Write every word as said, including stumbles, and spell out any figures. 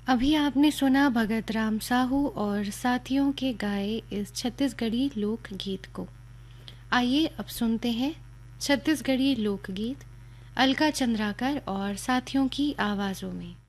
अभी आपने सुना भगत राम साहू और साथियों के गाए इस छत्तीसगढ़ी लोकगीत को। आइए अब सुनते हैं छत्तीसगढ़ी लोकगीत अलका चंद्राकर और साथियों की आवाज़ों में।